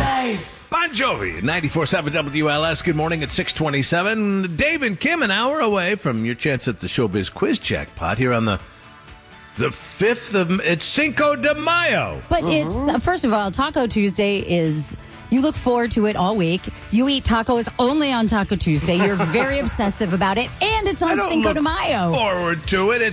life. Bon Jovi, 94.7 WLS. Good morning at 6:27. Dave and Kim, an hour away from your chance at the Showbiz Quiz Jackpot here on the 5th of... It's Cinco de Mayo. But it's, first of all, Taco Tuesday is... You look forward to it all week. You eat tacos only on Taco Tuesday. You're very obsessive about it. And it's on Cinco de Mayo. Forward to it.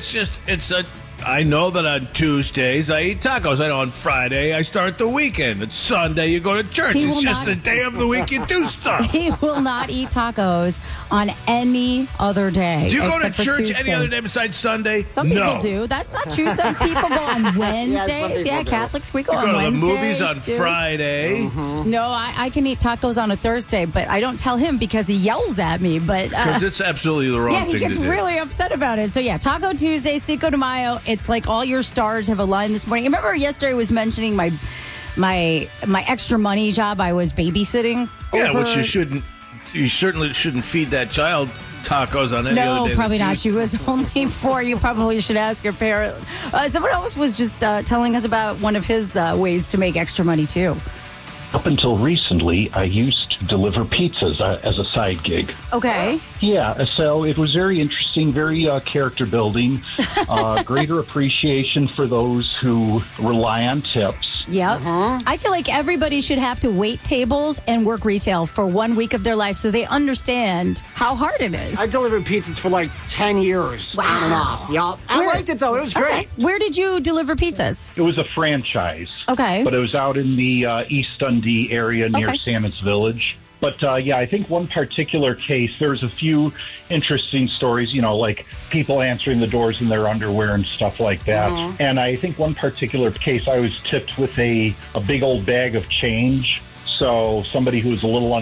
I know that on Tuesdays I eat tacos. I know on Friday I start the weekend. It's Sunday you go to church. It's just the day of the week you do stuff. He will not eat tacos on any other day. Do you go to church Tuesday. any other day besides Sunday? Some people do. That's not true. Some people go on Wednesdays. Yeah, Catholics, we go on Wednesdays. You go to the movies on too. Friday. Mm-hmm. No, I can eat tacos on a Thursday, but I don't tell him because he yells at me. Because it's absolutely the wrong thing to do. Yeah, he gets really upset about it. So yeah, Taco Tuesday, Cinco de Mayo. It's like all your stars have aligned this morning. Remember yesterday I was mentioning my extra money job I was babysitting? Yeah, which you certainly shouldn't feed that child tacos on any other day. No, probably not. She was only 4. You probably should ask her parent. Someone else was just telling us about one of his ways to make extra money, too. Up until recently, I used to deliver pizzas as a side gig. Okay. Yeah, so it was very interesting, very character building, greater appreciation for those who rely on tips. Yep. I feel like everybody should have to wait tables and work retail for 1 week of their life so they understand how hard it is. I delivered pizzas for like 10 years on and off. Yeah. I liked it, though. It was great. Okay. Where did you deliver pizzas? It was a franchise. Okay. But it was out in the East Dundee area near Sammons Village. But, yeah, I think one particular case, there's a few interesting stories, like people answering the doors in their underwear and stuff like that. Mm-hmm. And I think one particular case, I was tipped with a big old bag of change. So somebody who was a little